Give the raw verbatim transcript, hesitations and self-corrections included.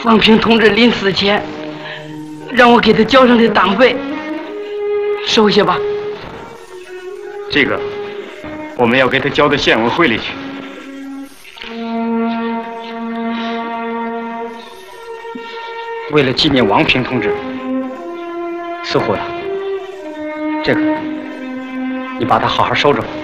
王平同志临死前让我给他交上的党费，收下吧。 这个我们要给他交到县委会里去。为了纪念王平同志，死虎了，这个你把它好好收着吧。